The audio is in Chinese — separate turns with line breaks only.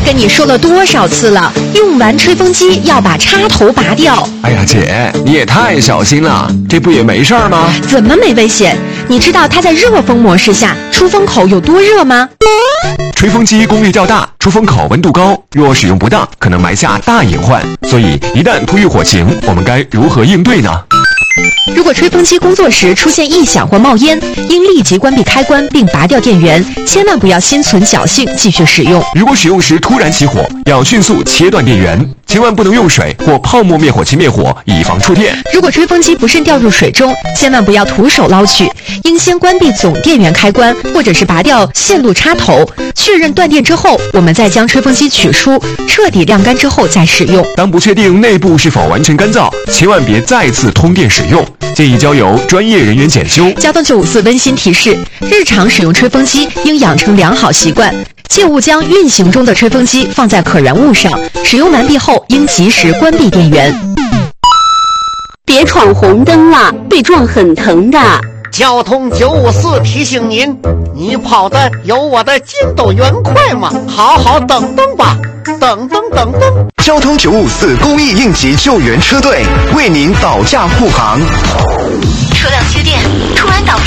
跟你说了多少次了，用完吹风机要把插头拔掉。
哎呀，姐，你也太小心了，这不也没事儿吗？
怎么没危险？你知道它在热风模式下出风口有多热吗？
吹风机功率较大，出风口温度高，若使用不当，可能埋下大隐患。所以，一旦突遇火情，我们该如何应对呢？
如果吹风机工作时出现异响或冒烟，应立即关闭开关并拔掉电源，千万不要心存侥幸继续使用。
如果使用时突然起火，要迅速切断电源，千万不能用水或泡沫灭火器灭火，以防触电。
如果吹风机不慎掉入水中，千万不要徒手捞取，应先关闭总电源开关，或者是拔掉线路插头，确认断电之后，我们再将吹风机取出，彻底晾干之后再使用。
当不确定内部是否完全干燥，千万别再次通电使用，建议交由专业人员检修。
交通954温馨提示：日常使用吹风机应养成良好习惯，切勿将运行中的吹风机放在可燃物上，使用完毕后应及时关闭电源。
别闯红灯了，被撞很疼的。
交通954提醒您，你跑的有我的筋斗云快吗？好好等等吧，等等等等。
交通954公益应急救援车队为您保驾护航。
车辆缺电，突然导致